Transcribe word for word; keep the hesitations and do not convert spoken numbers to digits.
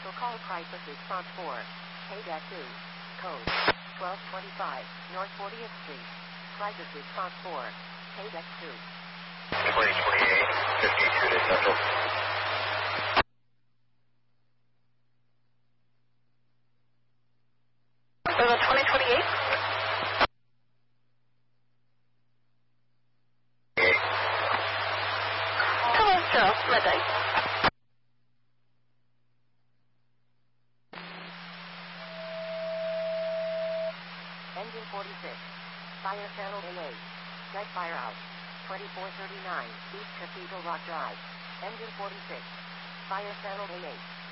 Commercial call crisis response four. Paydeck two. Code twelve twenty-five North fortieth Street. Crisis response four. Paydeck two. twenty twenty-eight, fifty-two to Central. Over twenty twenty-eight. Hello, Joe. Ready. Engine forty-six. Fire channel A eight. Dead fire out. twenty-four thirty-nine East Cathedral Rock Drive. Engine forty-six. Fire channel A eight.